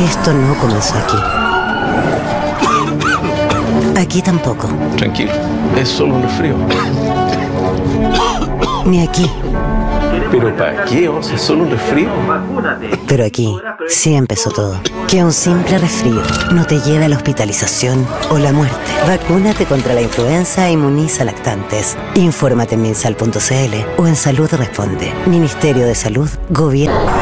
Esto no comenzó aquí. Aquí tampoco. Tranquilo, es solo un resfrío. Ni aquí. ¿Pero para qué, Oz? ¿Es solo un resfrío? Pero aquí sí empezó todo. Que un simple resfrío no te lleve a la hospitalización o la muerte. Vacúnate contra la influenza e inmuniza lactantes. Infórmate en minsal.cl o en Salud Responde. Ministerio de Salud, Gobierno.